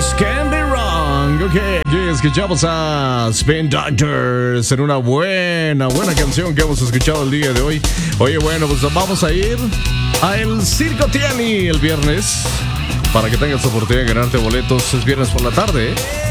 This Can Be Wrong. Ok, aquí escuchamos a Spin Doctors en una buena canción que hemos escuchado el día de hoy. Oye, bueno, pues vamos a ir a el Circo Tiani el viernes para que tengas la oportunidad de ganarte boletos. Es viernes por la tarde, ¿eh?